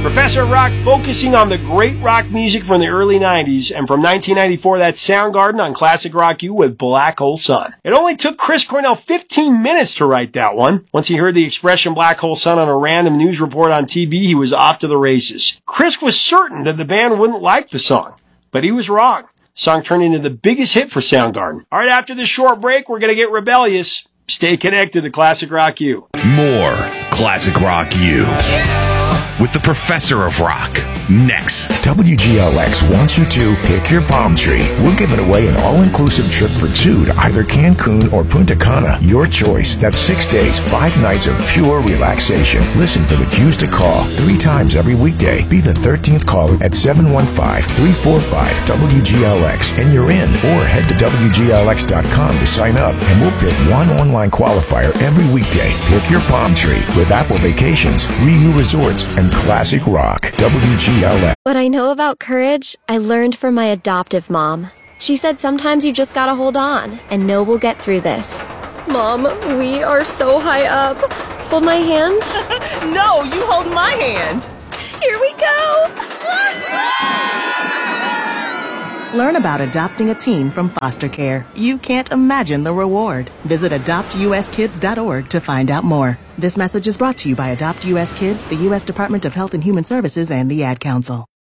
Professor Rock focusing on the great rock music from the early 90s, and from 1994, that's Soundgarden on Classic Rock U with Black Hole Sun. It only took Chris Cornell 15 minutes to write that one. Once he heard the expression Black Hole Sun on a random news report on TV, he was off to the races. Chris was certain that the band wouldn't like the song, but he was wrong. The song turned into the biggest hit for Soundgarden. All right, after this short break, we're going to get rebellious. Stay connected to Classic Rock U. More Classic Rock U. With the Professor of Rock. Next. WGLX wants you to pick your palm tree. We're giving away an all-inclusive trip for two to either Cancun or Punta Cana. Your choice. That's 6 days, 5 nights of pure relaxation. Listen for the cues to call 3 times every weekday. Be the 13th caller at 715-345-WGLX and you're in. Or head to WGLX.com to sign up and we'll pick one online qualifier every weekday. Pick your palm tree with Apple Vacations, Ryu Resorts, and Classic Rock. WGLX. What I know about courage, I learned from my adoptive mom. She said sometimes you just gotta hold on and know we'll get through this. Mom, we are so high up. Hold my hand. No, you hold my hand. Here we go. Learn about adopting a teen from foster care. You can't imagine the reward. Visit adoptuskids.org to find out more. This message is brought to you by Adopt U.S. Kids, the U.S. Department of Health and Human Services, and the Ad Council.